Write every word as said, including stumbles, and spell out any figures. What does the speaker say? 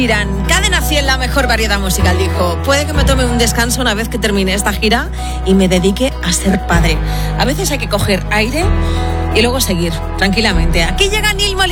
Irán, Cadena cien, la mejor variedad musical, dijo: puede que me tome un descanso una vez que termine esta gira y me dedique a ser padre. A veces hay que coger aire y luego seguir tranquilamente. Aquí llega Nil Molina.